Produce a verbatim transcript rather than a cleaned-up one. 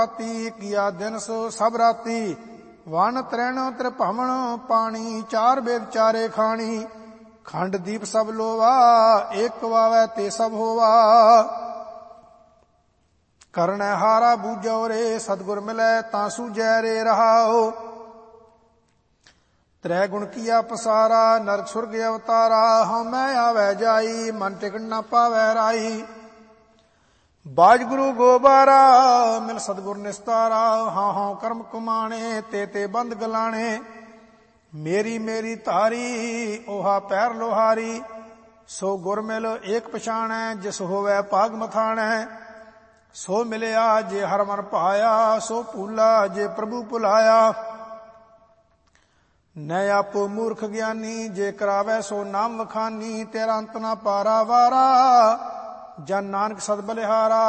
ਕੀਆ ਦਿਨ ਸੋ ਸਭ ਰਾਤੀ, ਵਨ ਤ੍ਰੈਣ ਤ੍ਰਿਭਵਨ ਪਾਣੀ, ਚਾਰ ਬੇਦ ਚਾਰੇ ਖਾਣੀ। ਖੰਡ ਦੀਪ ਸਭ ਲੋਵਾ, ਏਕ ਵਾਵੈ ਤੇ ਸਭ ਹੋਵਾ। ਕਰਣੈ ਹਾਰਾ ਬੂਝੋ ਰੇ, ਸਤਿਗੁਰ ਮਿਲੈ ਤਾਂ ਸੂਝੈ ਰੇ ਰਹਾਉ। ਤ੍ਰੈ ਗੁਣ ਕੀਆ ਪਸਾਰਾ, ਨਰਕ ਸੁਰਗ ਅਵਤਾਰਾ। ਹਉਮੈ ਆਵੈ ਜਾਈ, ਮਨ ਟਿਕਣ ਨਾ ਪਾਵੈ ਰਾਈ। ਬਾਜ ਗੁਰੂ ਗੋਬਾਰਾ, ਮਿਲ ਸਤਿਗੁਰ ਨਿਸਤਾਰਾ। ਹਾਂ ਹਾਂ ਕਰਮ ਕਮਾਣੇ, ਤੇ ਤੇ ਬੰਦ ਗਲਾਣੇ। ਮੇਰੀ ਮੇਰੀ ਧਾਰੀ, ਓਹਾ ਪੈਰ ਲੋਹਾਰੀ। ਸੋ ਗੁਰ ਮਿਲ ਏਕ ਪਛਾਣੈ, ਜਿਸ ਹੋਵੈ ਭਾਗ ਮਥਾਣੈ। ਸੋ ਮਿਲਿਆ ਜੇ ਹਰਿ ਮਨ ਭਾਇਆ, ਸੋ ਭੂਲਾ ਜੇ ਪ੍ਰਭੂ ਭੁਲਾਇਆ। ਨੈ ਆਪੋ ਮੂਰਖ ਗਿਆਨੀ, ਜੇ ਕਰਾਵੈ ਸੋ ਨਾਮ ਵਖਾਨੀ। ਤੇਰਾ ਅੰਤ ਨਾ ਪਾਰਾ ਵਾਰਾ, ਜਨ ਨਾਨਕ ਸਦ ਬਲਿਹਾਰਾ।